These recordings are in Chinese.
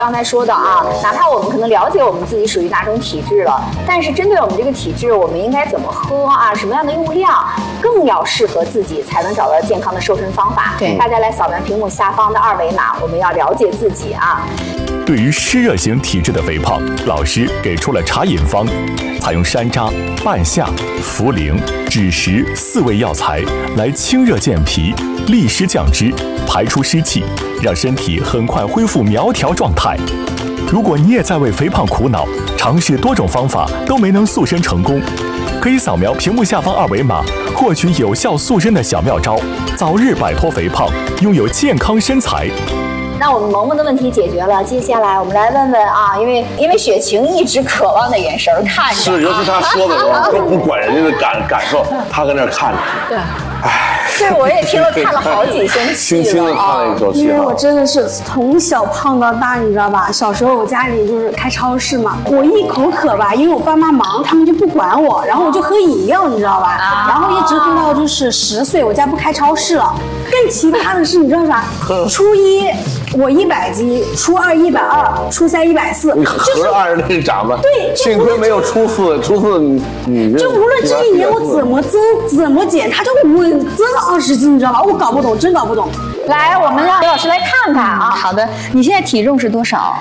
刚才说的啊，哪怕我们可能了解我们自己属于哪种体质了，但是针对我们这个体质，我们应该怎么喝啊？什么样的用量更要适合自己，才能找到健康的瘦身方法？ 对， 大家来扫描屏幕下方的2维码，我们要了解自己啊。 对于湿热型体质的肥胖，老师给出了茶饮方，采用山楂、半夏、茯苓、枳实4味药材来清热健脾、利湿降脂、排出湿气，让身体很快恢复苗条状态。如果你也在为肥胖苦恼，尝试多种方法都没能塑身成功，可以扫描屏幕下方2维码，获取有效塑身的小妙招，早日摆脱肥胖，拥有健康身材。 那我们萌萌的问题解决了，接下来我们来问问啊，因为雪晴一直渴望的眼神看着， 是，尤其他说的时候，都不管人家的感受，他搁那看着。 对，对，我也听了叹了好几声气轻轻的叹了一口气。 因为我真的是从小胖到大，你知道吧？小时候我家里就是开超市嘛，我一口渴吧，因为我爸妈忙，他们就不管我，然后我就喝饮料，你知道吧？然后一直喝到就是10岁，我家不开超市了。更奇葩的是，你知道啥？初一我100斤，初二120，初三140， 你合按着那长吧。 对， 幸亏没有初四你就无论这一年我怎么增怎么减，它就稳增了20斤，你知道吧？我搞不懂，真搞不懂。 来，我们让刘老师来看看啊。 好的，你现在体重是多少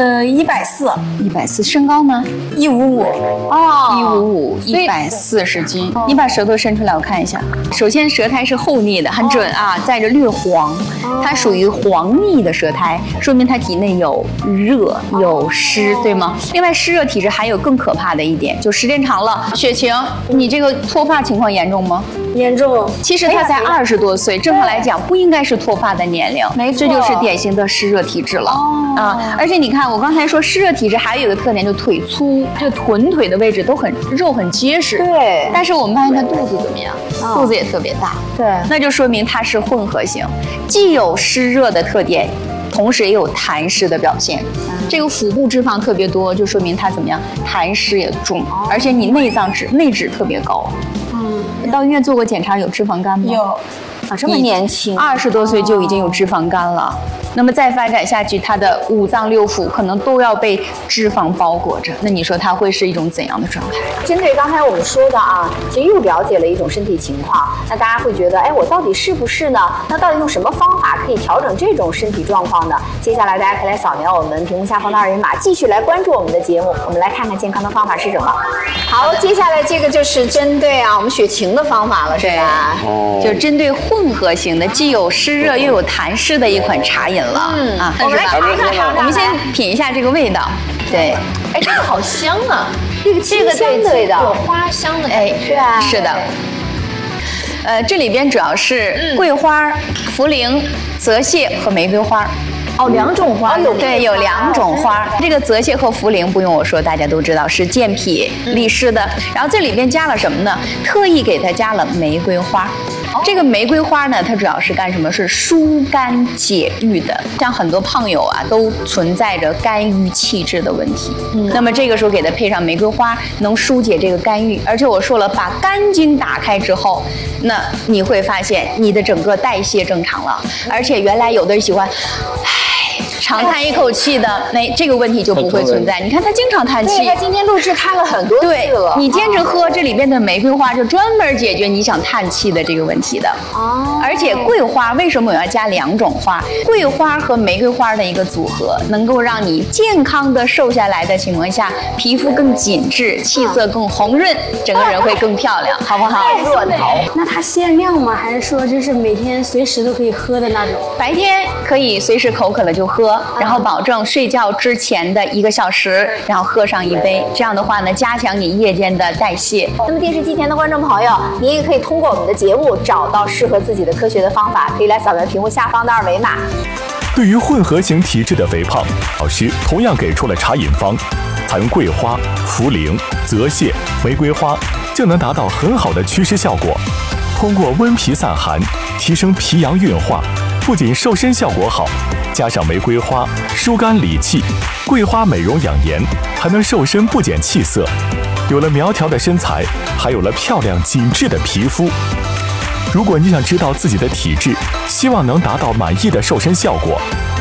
？140， 身高呢 ？155。 哦，155，140斤。你把舌头伸出来，我看一下。首先，舌苔是厚腻的，很准啊，带着略黄，它属于黄腻的舌苔，说明它体内有热有湿，对吗？另外，湿热体质还有更可怕的一点，就时间长了，雪晴，你这个脱发情况严重吗？ 严重。 其实他才20多岁，正常来讲不应该是脱发的年龄， 没错， 这就是典型的湿热体质了啊！而且你看，我刚才说湿热体质还有一个特点，就腿粗，这臀腿的位置都肉很结实。 对， 但是我们发现他肚子怎么样？肚子也特别大。 对， 那就说明它是混合型，既有湿热的特点，同时也有痰湿的表现。这个腹部脂肪特别多，就说明它怎么样？痰湿也重，而且你内脂特别高。到医院做过检查，有脂肪肝吗？ 有。 啊，这么年轻 ，20多岁就已经有脂肪肝了。那么再发展下去，他的5脏6腑可能都要被脂肪包裹着。那你说他会是一种怎样的状态？ 针对刚才我们说的啊，其实又了解了一种身体情况。那大家会觉得，哎，我到底是不是呢？那到底用什么方法可以调整这种身体状况呢？接下来大家可以来扫描我们屏幕下方的2维码，继续来关注我们的节目。我们来看看健康的方法是什么。好，接下来这个就是针对啊我们雪晴的方法了，是吧？ 就针对混合型的，既有湿热又有痰湿的一款茶饮了。 我们来尝尝， 我们先品一下这个味道。对， 哎，这个好香啊！ 这个香的味道， 有花香的， 哎，是吧？是的。这里边主要是桂花、茯苓、泽泻和玫瑰花。 哦，2种花， 对，有2种花。这个泽泻和茯苓不用我说，大家都知道是健脾利湿的。然后这里边加了什么呢？特意给它加了玫瑰花。这个玫瑰花呢，它主要是干什么？是疏肝解郁的。像很多胖友啊，都存在着肝郁气滞的问题。那么这个时候给它配上玫瑰花，能疏解这个肝郁。而且我说了，把肝经打开之后，那你会发现你的整个代谢正常了。而且原来有的人喜欢，长叹一口气的，这个问题就不会存在。你看他经常叹气， 他今天录制看了很多次了。 你坚持喝这里边的玫瑰花，就专门解决你想叹气的这个问题的。而且桂花为什么我要加2种花？桂花和玫瑰花的一个组合，能够让你健康的瘦下来的情况下，皮肤更紧致，气色更红润，整个人会更漂亮，好不好？ 若桃。 那它限量吗？还是说就是每天随时都可以喝的那种？ 白天可以随时口渴了就喝。然后保证睡觉之前的1个小时，然后喝上1杯，这样的话呢，加强你夜间的代谢。 那么电视机前的观众朋友，您也可以通过我们的节目找到适合自己的科学的方法，可以来扫描屏幕下方的2维码。 对于混合型体质的肥胖，老师同样给出了茶饮方，采用桂花、茯苓、泽泻、玫瑰花，就能达到很好的祛湿效果。通过温脾散寒，提升脾阳运化，不仅瘦身效果好，加上玫瑰花疏肝理气，桂花美容养颜，还能瘦身不减气色。有了苗条的身材，还有了漂亮紧致的皮肤。如果你想知道自己的体质，希望能达到满意的瘦身效果，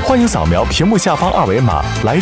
欢迎扫描屏幕下方二维码来